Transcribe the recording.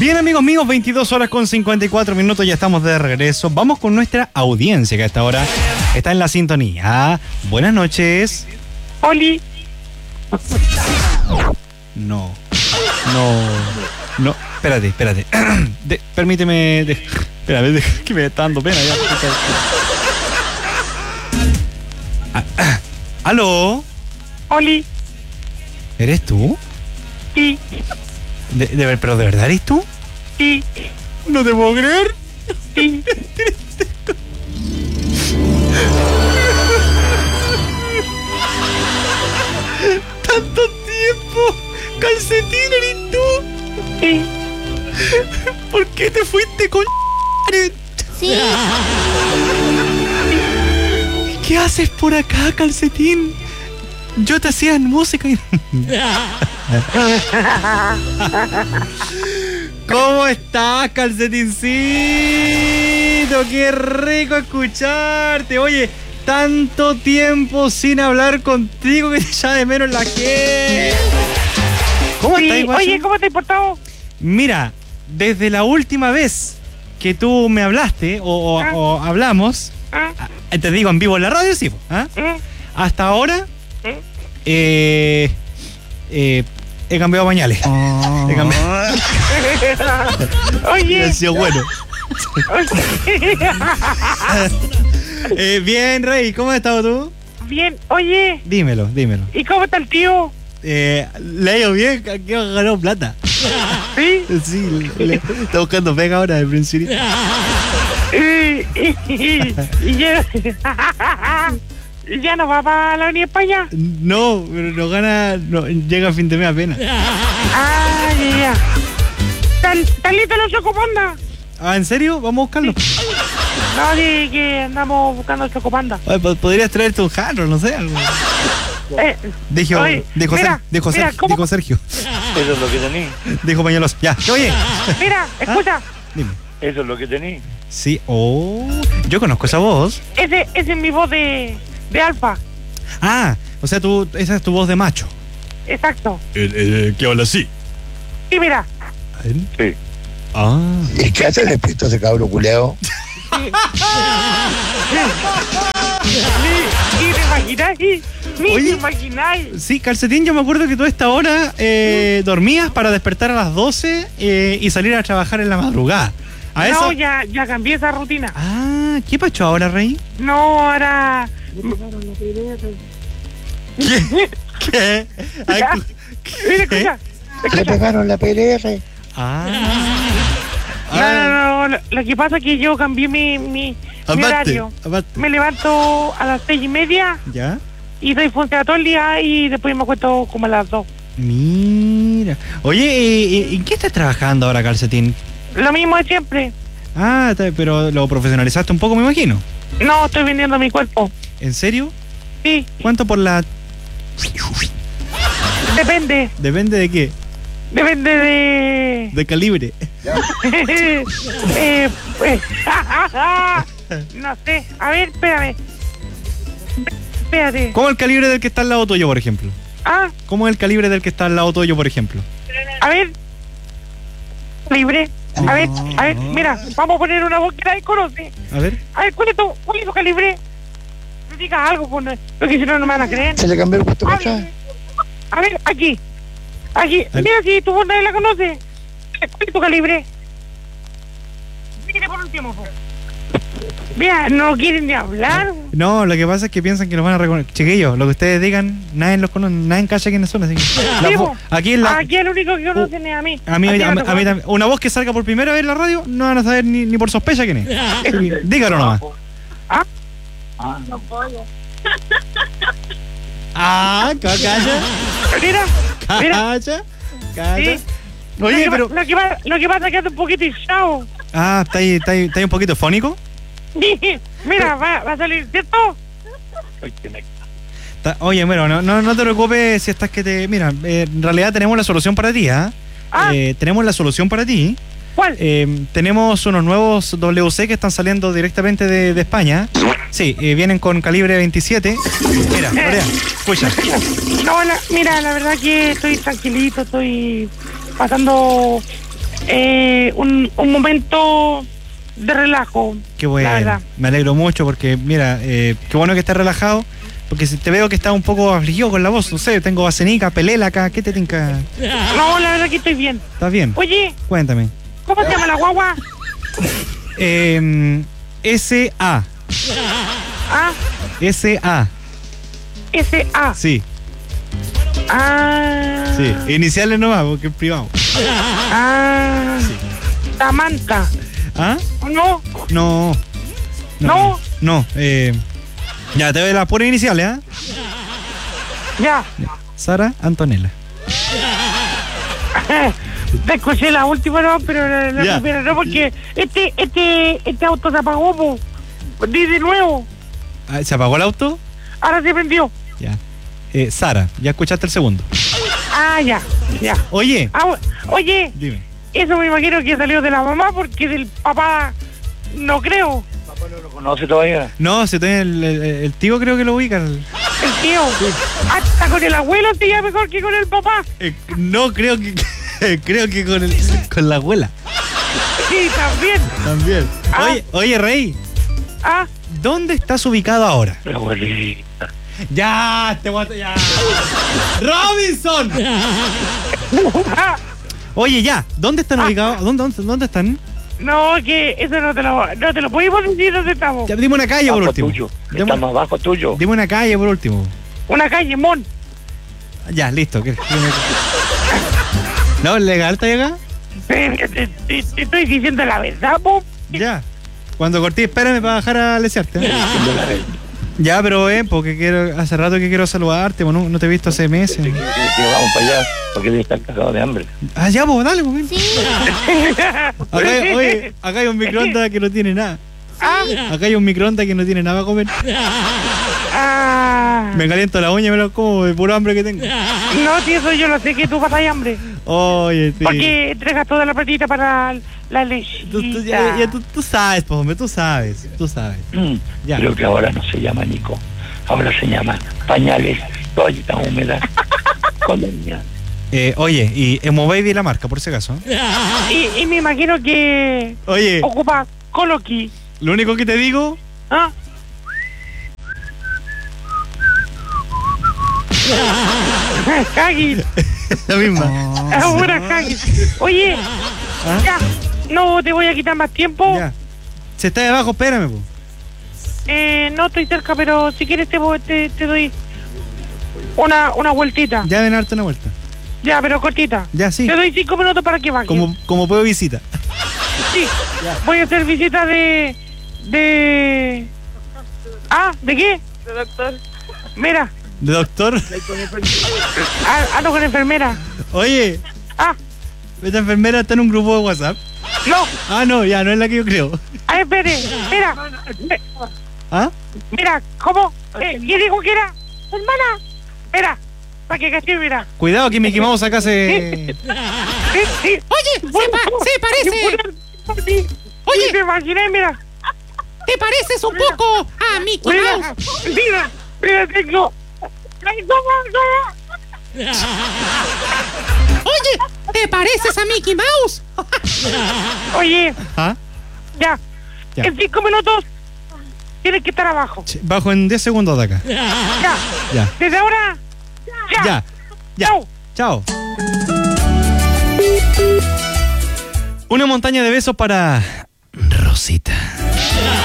Bien, amigos míos, 22 horas con 54 minutos, ya estamos de regreso. Vamos con nuestra audiencia que a esta hora está en la sintonía. Buenas noches. Oli. No, espérate. Permíteme, espérate, que me está dando pena ya. ¿Aló? Oli. ¿Eres tú? Sí. ¿Pero de verdad eres tú? Sí. No te puedo creer. Sí. ¡Tanto tiempo! ¡Calcetín, eres tú! Sí. ¿Por qué te fuiste con...? Sí. ¿Qué haces por acá, Calcetín? Yo te hacía música y... ¿Cómo estás, Calcetincito? ¡Qué rico escucharte! Oye, tanto tiempo sin hablar contigo que te echa de menos la gente. ¿Cómo Sí. estás, guacho? Oye, ¿cómo te has portado? Mira, desde la última vez que tú me hablaste o hablamos, te digo en vivo en la radio, sí, ¿ah? Hasta ahora he cambiado pañales. He cambiado. Oye. Ha sido bueno. Bien, Rey, ¿cómo has estado tú? Bien. Oye. Dímelo. ¿Y cómo está el tío? Le ha ido bien, que ha ganado plata. ¿Sí? Sí, está buscando pega ahora de principio. Y ya, ya no va para la Avenida España. No, pero no gana, no, llega a fin de mes apenas. Ah, ya. ¿Están listos los Chocopanda? Ah, ¿en serio? Vamos a buscarlo. No, que andamos buscando Chocopanda. Oye, podrías traerte un jarro, no sé, algo. Dijo Sergio. Eso es lo que tení. Dijo Pañuelos. Ya, oye. Mira, escucha. Dime. Eso es lo que tení. Sí, yo conozco esa voz. Ese es mi voz de alfa. Ah, o sea, esa es tu voz de macho. Exacto. Que habla así. Y mira. Sí. Ah. ¿Y qué hace el espíritu ese cabro culeado? ¿Y te imagináis? Oye. ¿Te imagináis? Sí, Calcetín, yo me acuerdo que tú a esta hora dormías para despertar a las 12 y salir a trabajar en la madrugada. ¿A eso? No, ya cambié esa rutina. Ah, ¿qué pacho ahora, Rey? No, ahora... ¿Qué? Ay, Mira, escucha. Le pegaron la PLR. No, lo que pasa es que yo cambié mi horario. Me levanto a las 6:30. ¿Ya? Y doy función todo el día y después me acuesto como a las 2. Mira. Oye, ¿en qué estás trabajando ahora, Calcetín? Lo mismo de siempre. Ah, pero lo profesionalizaste un poco, me imagino. No, estoy vendiendo mi cuerpo. ¿En serio? Sí. ¿Cuánto por la...? Depende. ¿Depende de qué? Depende de... De calibre. No sé. A ver, espérame. Espérate. ¿Cómo el calibre del que está al lado tuyo, por ejemplo? ¿Cómo es el calibre del que está al lado tuyo, por ejemplo? A ver. Calibre. A ver, mira, vamos a poner una voz que nadie conoce. A ver, ¿cuál es tu calibre? No digas algo, porque si no, no me van a creer. Se le cambió el gusto, ¿cachai? A ver, aquí. Mira, si tu voz nadie la conoce. ¿Cuál es tu calibre? Mire por último. Mira, no quieren ni hablar. no, lo que pasa es que piensan que los van a reconocer. Chiquillos, lo que ustedes digan, nadie los conoce, nadie cacha quiénes son, así que... Aquí el único que conocen es a mí. A mí también. Una voz que salga por primera vez en la radio, no van a saber ni por sospecha quién es. Dígalo nomás. Calla. Mira. Calla. Sí. Oye, pero... Lo que pasa es que anda un poquito hinchado. ¿está ahí un poquito fónico? Mira, va a salir, ¿cierto? Oye, bueno, no te preocupes si estás que te... Mira, en realidad tenemos la solución para ti, tenemos la solución para ti. ¿Cuál? Tenemos unos nuevos WC que están saliendo directamente de España. Sí, vienen con calibre 27. Mira, Lorea, escucha. No, mira, la verdad que estoy tranquilito, estoy pasando un momento de relajo. Qué la bueno. verdad. Me alegro mucho porque, mira, qué bueno que estés relajado. Porque si te veo que estás un poco afligido con la voz, no sé, tengo vasenica, pelela acá, ¿qué te tinca? No, la verdad que estoy bien. ¿Estás bien? Oye, Cuéntame. ¿cómo se llama la guagua? S.A. Ah, S.A. S.A. Sí, Ah. sí. Iniciales nomás, porque es privado. Ah. Samantha. ¿Ah? No, No. No. No, ya, te doy las puras iniciales, ¿ah? ya. Sara Antonella. Te escuché la última, no, pero la Ya. primera no, porque este auto se apagó, po. Di de nuevo. Ah, ¿se apagó el auto? Ahora se prendió. Ya. Sara, ya escuchaste el segundo. Ah, ya. Oye, Oye, dime. eso me imagino que salió de la mamá, porque del papá no creo. ¿Papá no lo conoce todavía? No, si todavía el tío creo que lo ubica. El tío. Hasta con el abuelo se llama mejor que con el papá. No, creo que creo que con la abuela. Sí, también. También. Ah. Oye, Rey, Ah, ¿dónde estás ubicado ahora? La abuelita. Ya, te voy a... Ya. ¡Robinson! ah. Oye, ya, ¿dónde están ubicados? ¿Dónde están? No, que eso no te lo podemos decir dónde estamos. Ya, dime una calle por Abajo último. tuyo. Dime, Está más abajo tuyo. dime una calle por último. Una calle, Mon. Ya, listo. No, legal, ¿está acá? Te estoy diciendo la verdad, po. Ya. Cuando corté, espérame para bajar a lesearte. ¿eh? Diciendo la verdad. Ya, pero porque hace rato que quiero saludarte, pues, no te he visto hace meses. Que vamos para allá, porque debe estar cagado de hambre. Ah, ya, pues, dale, pues. ven. Sí. Acá hay un microondas que no tiene nada. Ah, Acá hay un microondas que no tiene nada para comer. ah. Me caliento la uña y me lo como de puro hambre que tengo. No, si eso yo lo sé que tú pasas hambre. Oye, sí. Porque entregas toda la platita para la leche. Tú sabes, pues, hombre, tú sabes. Ya. Creo que ahora no se llama Nico. Ahora se llama pañales, toallita húmeda, colonia. Oye, y Emo Baby la marca, por si acaso. Y me imagino que Oye, ocupa Coloqui. lo único que te digo, ¿Ah? Haggis. la misma. Ahora Haggis. Oye, ¿Ah? ya. No te voy a quitar más tiempo. Ya. Si está debajo, espérame, pues. No estoy cerca, pero si quieres te doy una vueltita. Ya ven a darte una vuelta. Ya, pero cortita. Ya, sí. Te doy 5 minutos para que bajes. Como puedo visita. Sí. Voy a hacer visita de... Ah, ¿de qué? De doctor. Mira, ¿De doctor? ando con enfermera. Oye, Ah, esta enfermera está en un grupo de WhatsApp. no. Ah, no, ya, no es la que yo creo. A ver, espere. Mira. ¿Ah? Mira, ¿cómo? ¿Qué dijo que era? Hermana. Mira, para que caché, mira. Cuidado que Mickey Mouse acá se... Sí. Oye, se parece. Oye, me imaginé, mira. Te pareces un poco a Mickey Mouse. Mira, tengo. Oye, ¿te pareces a Mickey Mouse? Oye, ¿Ah? ya. Ya. En 5 minutos tienes que estar abajo. Bajo en 10 segundos de acá. Ya. Ya. Desde ahora. Ya. Chau. Chao. Una montaña de besos para Rosita.